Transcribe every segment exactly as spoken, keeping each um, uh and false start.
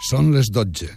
Són les dotze.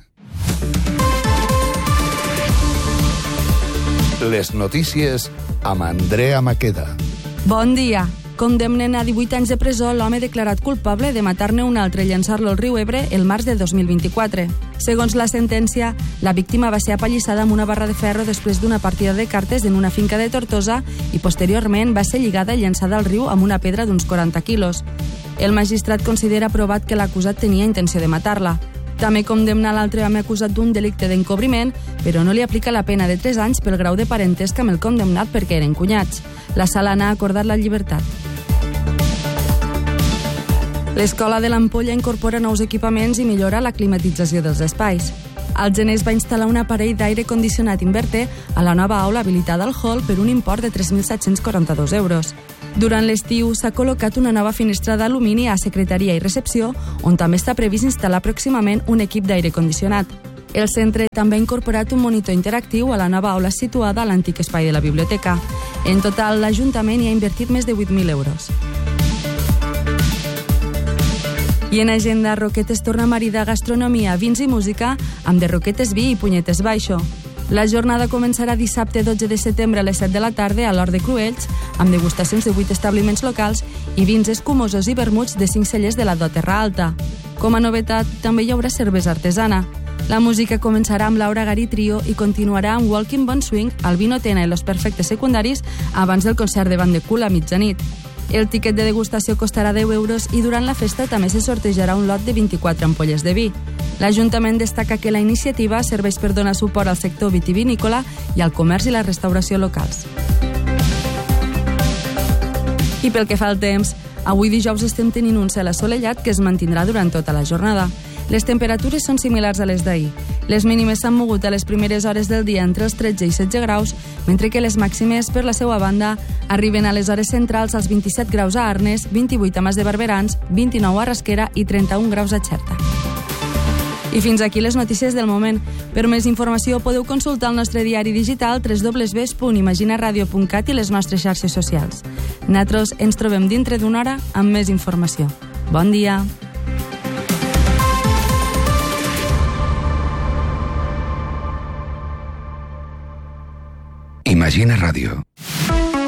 Les notícies amb Andrea Maqueda. Bon dia. Condemnen a divuit anys de presó l'home declarat culpable de matar-ne un altre i llançar-lo al riu Ebre el març de dos mil vint-i-quatre. Segons la sentència, la víctima va ser apallissada amb una barra de ferro després d'una partida de cartes en una finca de Tortosa i posteriorment va ser lligada i llançada al riu amb una pedra d'uns quaranta quilos. El magistrat considera provat que l'acusat tenia intenció de matar-la. També condemna l'altre home acusat d'un delicte d'encobriment, però no li aplica la pena de tres anys pel grau de parentesc amb el condemnat perquè eren cunyats. La sala n'ha acordat la llibertat. L'Escola de l'Ampolla incorpora nous equipaments i millora la climatització dels espais. Al gener es va instal·lar un aparell d'aire condicionat inverter a la nova aula habilitada al hall per un import de tres mil set-cents quaranta-dos euros. Durant l'estiu s'ha col·locat una nova finestra d'alumini a secretaria i recepció, on també està previst instal·lar pròximament un equip d'aire condicionat. El centre també ha incorporat un monitor interactiu a la nova aula situada a l'antic espai de la biblioteca. En total, l'Ajuntament hi ha invertit més de vuit mil euros. I en agenda, Roquetes torna a maridar gastronomia, vins i música amb de Roquetes Vi i Punyetes Baixo. La jornada començarà dissabte dotze de setembre a les set de la tarda a l'Hort de Cruells, amb degustacions de vuit establiments locals i vins escumosos i vermuts de cinc cellers de la Do Terra Alta. Com a novetat, també hi haurà cervesa artesana. La música començarà amb Laura Garí Trio i continuarà amb Walking Bon Swing, Albino Tena i Los Perfectes Secundaris abans del concert de Band de Cul a mitjanit. El tiquet de degustació costarà deu euros i durant la festa també se sortejarà un lot de vint-i-quatre ampolles de vi. L'Ajuntament destaca que la iniciativa serveix per donar suport al sector vitivinícola i al comerç i la restauració locals. I pel que fa al temps, avui dijous estem tenint un cel assolellat que es mantindrà durant tota la jornada. Les temperatures són similars a les d'ahir. Les mínimes s'han mogut a les primeres hores del dia entre els tretze i setze graus, mentre que les màximes, per la seva banda, arriben a les hores centrals als vint-i-set graus a Arnes, vint-i-vuit a Mas de Barberans, vint-i-nou a Rasquera i trenta-un graus a Xerta. I fins aquí les notícies del moment. Per més informació podeu consultar el nostre diari digital w w w punt imaginaradio punt cat i les nostres xarxes socials. Nosaltres ens trobem dintre d'una hora amb més informació. Bon dia! Imagina Ràdio.